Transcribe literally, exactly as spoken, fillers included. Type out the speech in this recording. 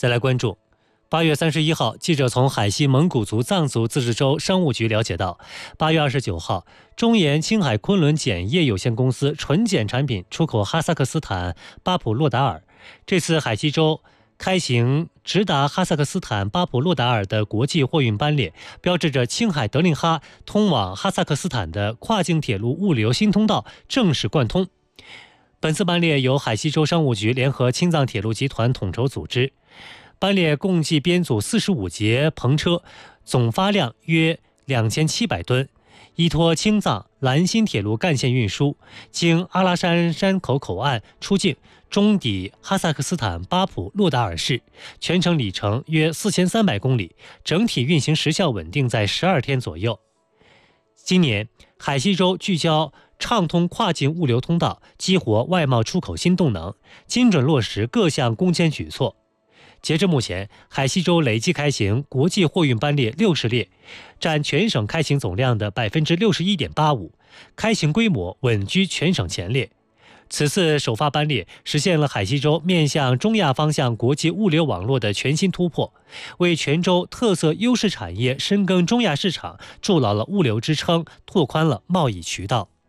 再来关注。八月三十一号，记者从海西蒙古族藏族自治州商务局了解到，八月二十九号，中盐青海昆仑碱业有限公司纯碱产品出口哈萨克斯坦巴普洛达尔。这次海西州开行直达哈萨克斯坦巴普洛达尔的国际货运班列，标志着青海德令哈通往哈萨克斯坦的跨境铁路物流新通道正式贯通。本次班列由海西州商务局联合青藏铁路集团统筹组织。班列共计编组四十五节篷车，总发量约两千七百吨，依托青藏兰新铁路干线运输，经阿拉山山口口岸出境，终抵哈萨克斯坦巴普洛达尔市，全程里程约四千三百公里，整体运行时效稳定在十二天左右。今年，海西州聚焦畅通跨境物流通道，激活外贸出口新动能，精准落实各项攻坚举措。截至目前，海西州累计开行国际货运班列六十列，占全省开行总量的百分之六十一点八五，开行规模稳居全省前列。此次首发班列实现了海西州面向中亚方向国际物流网络的全新突破，为全州特色优势产业深耕中亚市场筑牢了物流支撑，拓宽了贸易渠道。